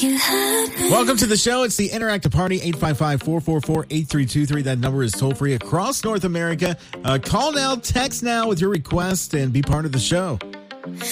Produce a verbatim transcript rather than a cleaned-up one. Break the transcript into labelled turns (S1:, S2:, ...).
S1: you happy.
S2: Welcome to the show. It's the Interactive Party, eight five five, four four four, eight three two three. That number is toll-free across North America. Uh, call now, text now with your request, and be part of the show.